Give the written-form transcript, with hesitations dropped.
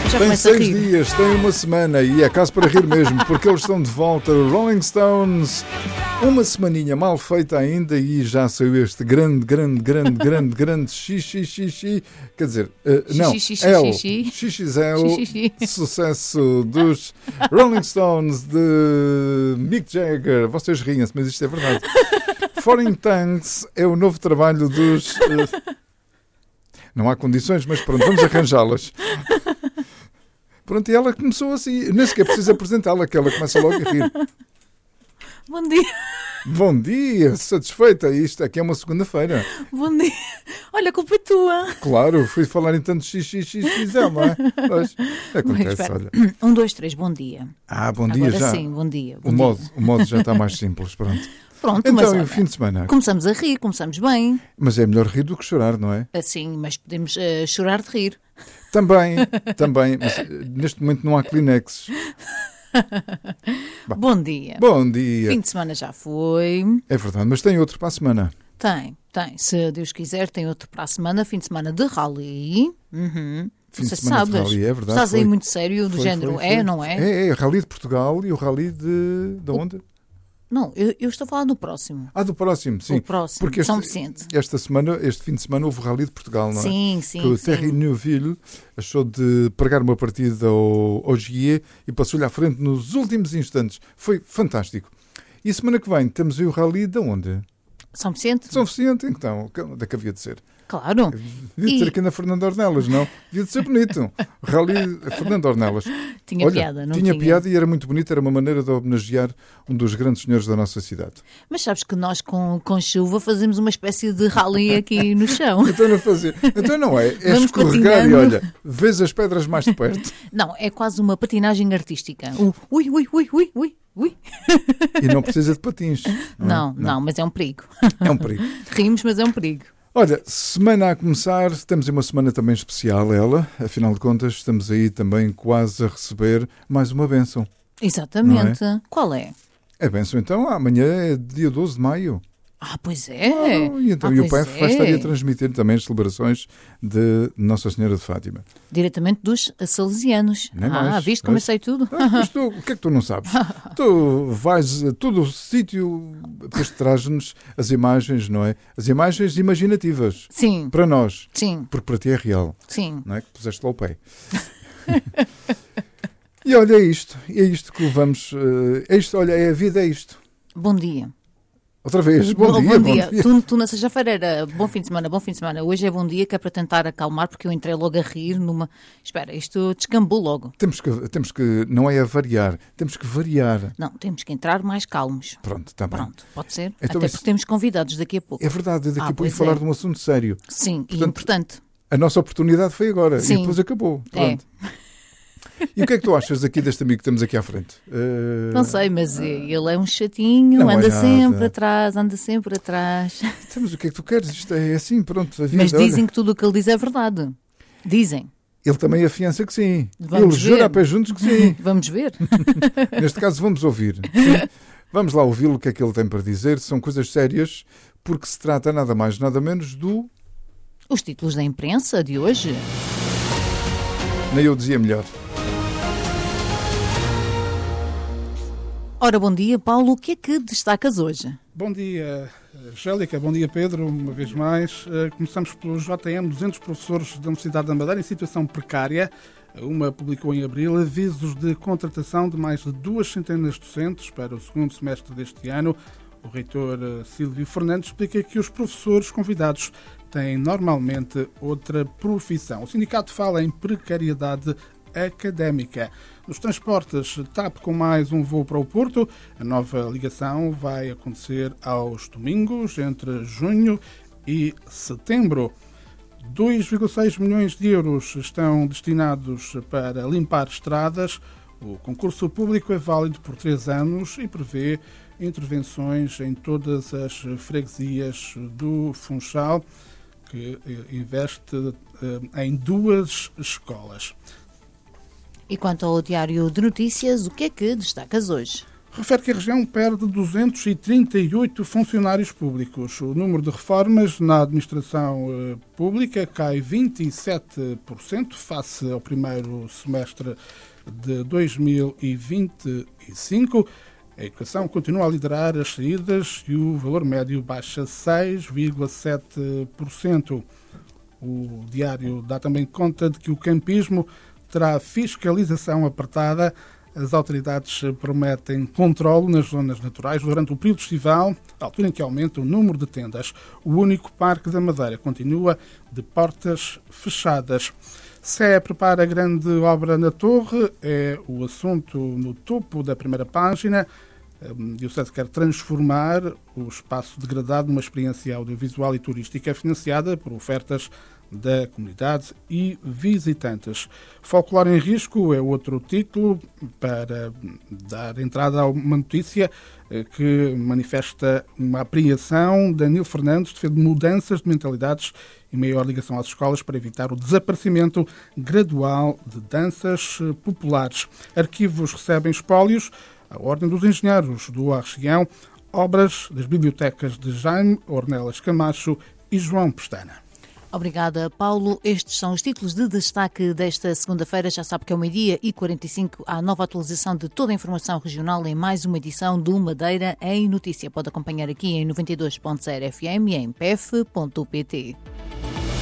Já tem começa a 6 rir. dias, tem uma semana e é caso para rir mesmo, porque eles estão de volta. Rolling Stones, uma semaninha mal feita ainda e já saiu este grande xixi. Quer dizer, não, XXL, sucesso dos Rolling Stones de Mick Jagger. Vocês riem-se, mas isto é verdade. Foreign Tongues é o novo trabalho dos... Não há condições, mas pronto, vamos arranjá-las. Pronto, e ela começou assim. Nem sequer preciso apresentá-la, que ela começa logo a rir. Bom dia. Bom dia, satisfeita. Isto aqui é uma segunda-feira. Bom dia. Olha, a culpa é tua. Claro, fui falar em tanto XXXL, não é? Pois, acontece, olha. 1, 2, 3, bom dia. Bom dia Agora já. sim, bom dia. O modo já está mais simples, pronto. Pronto, Então, mas e olha, o fim de semana? começamos a rir, começamos bem. Mas é melhor rir do que chorar, não é? Assim, mas podemos chorar de rir. Também. Mas neste momento não há Kleenex. Bom dia. Bom dia. Fim de semana já foi. É verdade, mas tem outro para a semana. Tem. Se Deus quiser, tem outro para a semana. Fim de semana de rally. Fim de Você semana de sabes. rally, é verdade. Estás foi. aí muito sério, do Foi, género, foi. não é? É, Rally de Portugal e o Rally de onde? Não, eu estou a falar do próximo. Do próximo, sim. O próximo, porque São Vicente. Este fim de semana houve o Rally de Portugal, não é? Sim. Que o Thierry Neuville achou de pregar uma partida ao Gier e passou-lhe à frente nos últimos instantes. Foi fantástico. E semana que vem temos aí o Rally de onde? São Vicente? São Vicente, então. Onde é que havia de ser? Claro. Devia ser aqui na Fernando Ornelas, não? Devia de ser bonito. Rally Fernando Ornelas. Tinha piada, não tinha? tinha Piada e era muito bonito. Era uma maneira de homenagear um dos grandes senhores da nossa cidade. Mas sabes que nós com chuva fazemos uma espécie de rally aqui no chão. Então não é. É Vamos escorregar patinando. e olha, vês as pedras mais de perto. Não, é quase uma patinagem artística. Ui. E não precisa de patins. Não, mas é um perigo. É um perigo. Rimos, mas é um perigo. Olha, semana a começar, temos aí uma semana também especial, ela. Afinal de contas, estamos aí também quase a receber mais uma bênção. Exatamente. Qual é? A bênção, então, amanhã é dia 12 de maio. Pois é. E o pois PEF vai estar aí a transmitir também as celebrações de Nossa Senhora de Fátima. Diretamente dos salesianos. Nem mais, viste como eu sei tudo? Mas tu, o que é que tu não sabes? Tu vais a todo o sítio, depois traz-nos as imagens, não é? As imagens imaginativas. Sim. Para nós. Sim. Porque para ti é real. Sim. Não é? Que puseste lá o pé. E olha, é isto que levamos. Olha, a vida é isto. Bom dia. Outra vez, bom dia. Tu na sexta-feira era bom fim de semana. Hoje é bom dia, que é para tentar acalmar, porque eu entrei logo a rir numa... Espera, isto descambou logo. Temos que, não é a variar, temos que variar. Não, temos que entrar mais calmos. Pronto, está bem. Pronto, pode ser? Então, Até porque temos convidados daqui a pouco. É verdade, daqui a pouco pois falar é. de um assunto sério. Sim, Portanto, e importante. A nossa oportunidade foi agora Sim. e depois acabou. Pronto. E o que é que tu achas aqui deste amigo que temos aqui à frente? Não sei, mas ele é um chatinho, Não é anda nada. sempre atrás. Então, mas o que é que tu queres? Isto é assim, pronto. A vida, Mas dizem olha. que tudo o que ele diz é verdade. Dizem. Ele também afiança que sim. Vamos Ele jura ver. a pé juntos que sim. Vamos ver. Neste caso vamos ouvir. Sim. Vamos lá ouvi-lo, o que é que ele tem para dizer. São coisas sérias, porque se trata nada mais, nada menos do... Os títulos da imprensa de hoje. Nem eu dizia melhor. Ora, bom dia, Paulo. O que é que destacas hoje? Bom dia, Angélica. Bom dia, Pedro. Uma vez mais. Começamos pelo JM. 200 professores da Universidade da Madeira em situação precária. Uma publicou em abril avisos de contratação de mais de 200 docentes para o segundo semestre deste ano. O reitor Silvio Fernandes explica que os professores convidados têm normalmente outra profissão. O sindicato fala em precariedade académica. Nos transportes, TAP com mais um voo para o Porto. A nova ligação vai acontecer aos domingos, entre junho e setembro. 2,6 milhões de euros estão destinados para limpar estradas. O concurso público é válido por 3 anos e prevê intervenções em todas as freguesias do Funchal, que investe em 2 escolas. E quanto ao Diário de Notícias, o que é que destacas hoje? refere que a região perde 238 funcionários públicos. O número de reformas na administração pública cai 27% face ao primeiro semestre de 2025. A educação continua a liderar as saídas e o valor médio baixa 6,7%. O diário dá também conta de que o campismo terá fiscalização apertada. As autoridades prometem controle nas zonas naturais durante o período estival, altura em que aumenta o número de tendas. O único Parque da Madeira continua de portas fechadas. SE prepara grande obra na Torre, é o assunto no topo da primeira página. A Diocese quer transformar o espaço degradado numa experiência audiovisual e turística financiada por ofertas da comunidade e visitantes. Folclore em Risco é outro título para dar entrada a uma notícia que manifesta uma apreensão. Danilo Fernandes defende mudanças de mentalidades e maior ligação às escolas para evitar o desaparecimento gradual de danças populares. Arquivos recebem espólios. A Ordem dos Engenheiros do Archeão, obras das bibliotecas de Jaime Ornelas Camacho e João Pestana. Obrigada, Paulo. Estes são os títulos de destaque desta segunda-feira. Já sabe que é o 12h45. Há nova atualização de toda a informação regional em mais uma edição do Madeira em Notícia. Pode acompanhar aqui em 92.0 FM e em pef.pt.